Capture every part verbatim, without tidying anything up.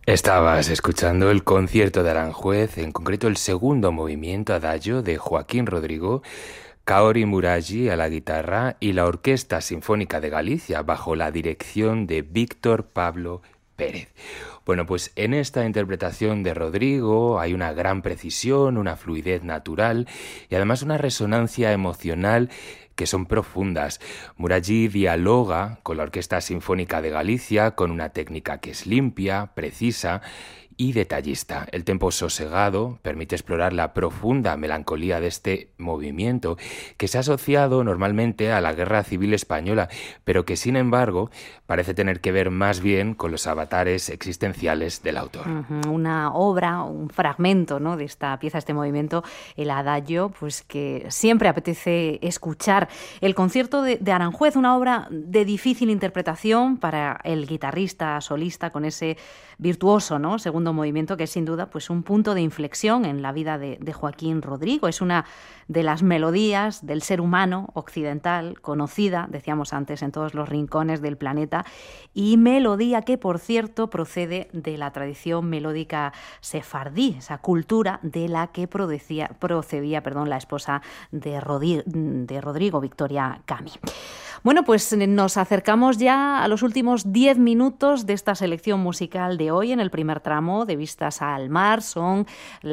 Estabas escuchando el concierto de Aranjuez, en concreto el segundo movimiento adagio de Joaquín Rodrigo, Kaori Muragi a la guitarra y la Orquesta Sinfónica de Galicia bajo la dirección de Víctor Pablo Pérez. Bueno, pues en esta interpretación de Rodrigo hay una gran precisión, una fluidez natural y además una resonancia emocional que son profundas. Muragi dialoga con la Orquesta Sinfónica de Galicia con una técnica que es limpia, precisa y detallista. El tempo sosegado permite explorar la profunda melancolía de este movimiento que se ha asociado normalmente a la Guerra Civil Española, pero que sin embargo parece tener que ver más bien con los avatares existenciales del autor. Uh-huh. Una obra, un fragmento, ¿no?, de esta pieza, este movimiento, el adagio, pues que siempre apetece escuchar. El concierto de, de Aranjuez, una obra de difícil interpretación para el guitarrista solista con ese virtuoso, ¿no?, segundo movimiento, que es sin duda pues un punto de inflexión en la vida de, de Joaquín Rodrigo. Es una de las melodías del ser humano occidental, conocida, decíamos antes, en todos los rincones del planeta, y melodía que, por cierto, procede de la tradición melódica sefardí, esa cultura de la que procedía, procedía perdón, la esposa de, Rodi, de Rodrigo, Victoria Camí. Bueno, pues nos acercamos ya a los últimos diez minutos de esta selección musical de hoy en el primer tramo de Vistas al Mar. Son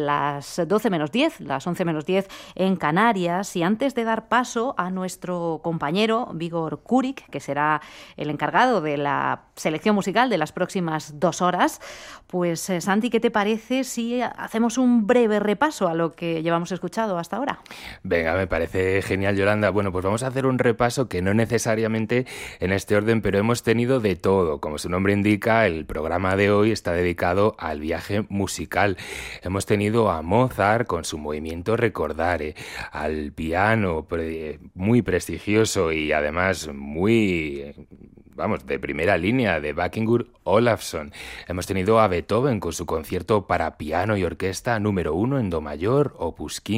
las doce menos diez, las once menos diez en Canarias. Y antes de dar paso a nuestro compañero Vigor Kurik, que será el encargado de la selección musical de las próximas dos horas, pues eh, Santi, ¿qué te parece si hacemos un breve repaso a lo que llevamos escuchado hasta ahora? Venga, me parece genial, Yolanda. Bueno, pues vamos a hacer un repaso que no necesariamente necesariamente en este orden, pero hemos tenido de todo. Como su nombre indica, el programa de hoy está dedicado al viaje musical. Hemos tenido a Mozart con su movimiento Recordare, al piano pre- muy prestigioso y además muy, vamos, de primera línea, de Bækingur Olafsson. Hemos tenido a Beethoven con su concierto para piano y orquesta número uno en do mayor, opus quince.